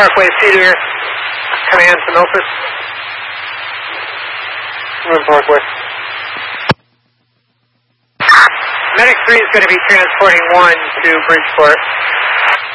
Parkway, Cedar, command to Milford. North Parkway. Medic 3 is going to be transporting 1 to Bridgeport.